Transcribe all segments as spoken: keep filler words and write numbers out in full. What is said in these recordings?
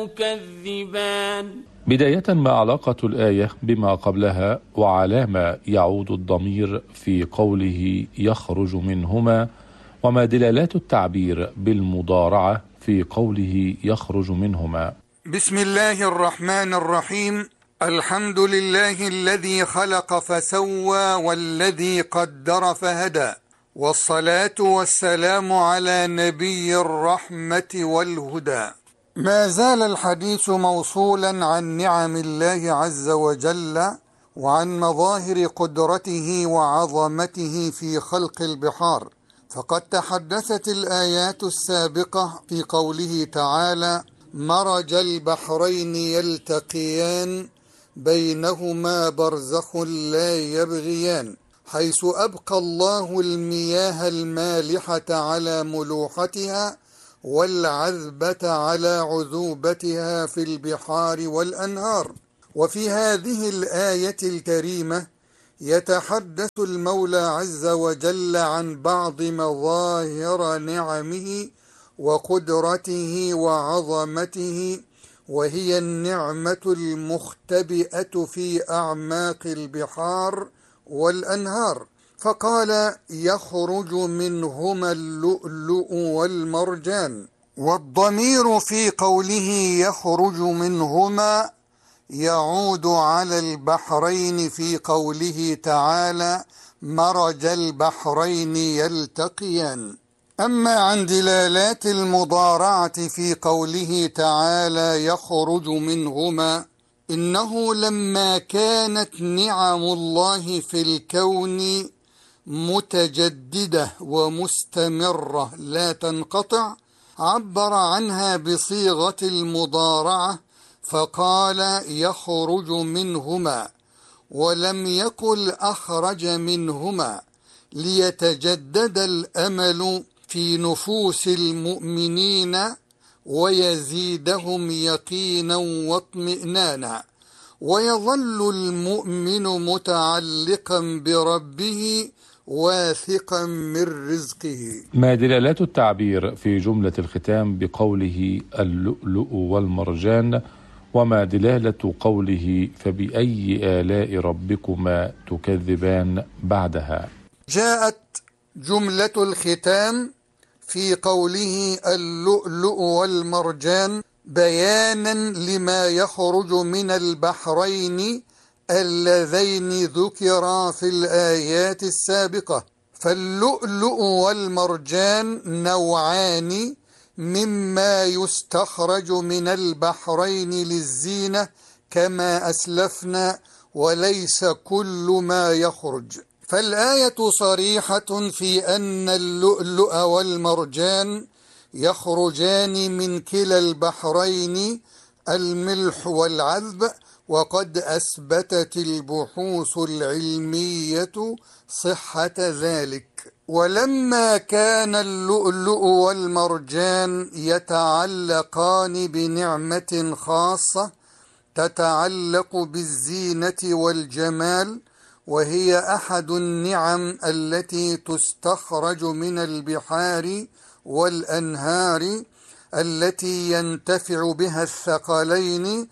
تكذبان. بداية، ما علاقة الآية بما قبلها، وعلى ما يعود الضمير في قوله يخرج منهما، وما دلالات التعبير بالمضارعة في قوله يخرج منهما؟ بسم الله الرحمن الرحيم. الحمد لله الذي خلق فسوى والذي قدر فهدى، والصلاة والسلام على نبي الرحمة والهدى. ما زال الحديث موصولا عن نعم الله عز وجل وعن مظاهر قدرته وعظمته في خلق البحار، فقد تحدثت الآيات السابقة في قوله تعالى: مرج البحرين يلتقيان بينهما برزخ لا يبغيان، حيث أبقى الله المياه المالحة على ملوحتها والعذبة على عذوبتها في البحار والأنهار. وفي هذه الآية الكريمة يتحدث المولى عز وجل عن بعض مظاهر نعمه وقدرته وعظمته، وهي النعمة المختبئة في أعماق البحار والأنهار، فقال: يخرج منهما اللؤلؤ والمرجان. والضمير في قوله يخرج منهما يعود على البحرين في قوله تعالى: مرج البحرين يلتقيان. أما عن دلالات المضارعة في قوله تعالى يخرج منهما، إنه لما كانت نعم الله في الكون متجددة ومستمرة لا تنقطع، عبر عنها بصيغة المضارعة فقال يخرج منهما، ولم يقل أخرج منهما، ليتجدد الأمل في نفوس المؤمنين ويزيدهم يقينا واطمئنانا، ويظل المؤمن متعلقا بربه واثقا من رزقه. ما دلالات التعبير في جملة الختام بقوله اللؤلؤ والمرجان، وما دلالة قوله فبأي آلاء ربكما تكذبان بعدها؟ جاءت جملة الختام في قوله اللؤلؤ والمرجان بيانا لما يخرج من البحرين اللذين ذكرا في الآيات السابقة. فاللؤلؤ والمرجان نوعان مما يستخرج من البحرين للزينة كما أسلفنا، وليس كل ما يخرج. فالآية صريحة في أن اللؤلؤ والمرجان يخرجان من كلا البحرين الملح والعذب، وقد أثبتت البحوث العلمية صحة ذلك. ولما كان اللؤلؤ والمرجان يتعلقان بنعمة خاصة تتعلق بالزينة والجمال، وهي أحد النعم التي تستخرج من البحار والأنهار التي ينتفع بها الثقلين،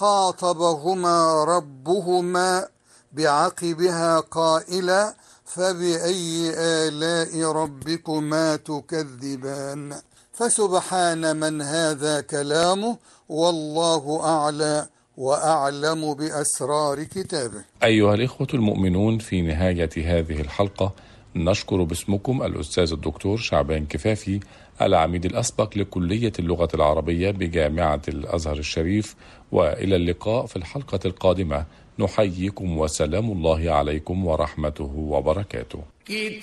خاطبهما ربهما بعقبها قائلا: فبأي آلاء ربكما تكذبان. فسبحان من هذا كلامه، والله أعلى وأعلم بأسرار كتابه. أيها الإخوة المؤمنون، في نهاية هذه الحلقة نشكر باسمكم الأستاذ الدكتور شعبان كفافي، العميد الأسبق لكلية اللغة العربية بجامعة الأزهر الشريف، وإلى اللقاء في الحلقة القادمة. نحييكم وسلام الله عليكم ورحمته وبركاته.